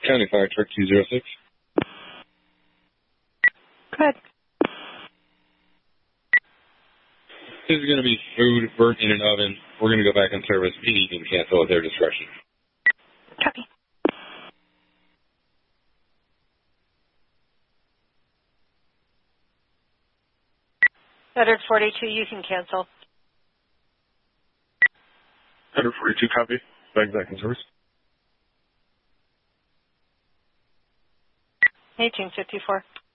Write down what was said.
County Fire Truck 206. Go ahead. This is going to be food burnt in an oven. We're going to go back on service. PD can cancel at their discretion. Copy. Letter 42, you can cancel. Letter 42, copy. Back in service. 1854.